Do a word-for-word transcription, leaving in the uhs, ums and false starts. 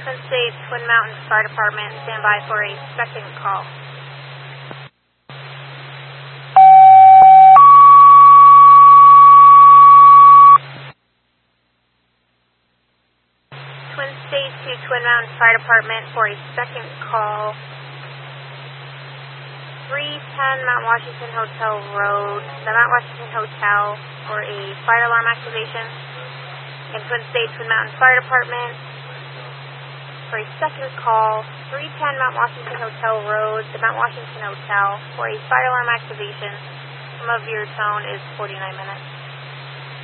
Twin States, Twin Mountains Fire Department, stand by for a second call. Twin States to Twin Mountains Fire Department for a second call. three ten Mount Washington Hotel Road, the Mount Washington Hotel for a fire alarm activation. And Twin States, Twin Mountains Fire Department for a second call. three ten Mount Washington Hotel Road, the Mount Washington Hotel for a fire alarm activation. Some of your tone is forty-nine minutes.